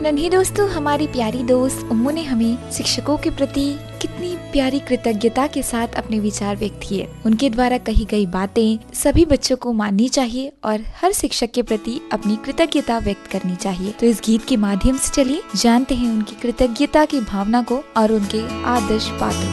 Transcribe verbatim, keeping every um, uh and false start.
नन्ही दोस्तों, हमारी प्यारी दोस्त उम्मू ने हमें शिक्षकों के प्रति कितनी प्यारी कृतज्ञता के साथ अपने विचार व्यक्त किए। उनके द्वारा कही गई बातें सभी बच्चों को माननी चाहिए और हर शिक्षक के प्रति अपनी कृतज्ञता व्यक्त करनी चाहिए। तो इस गीत के माध्यम से चलिए जानते हैं उनकी कृतज्ञता की भावना को और उनके आदर्श पात्र।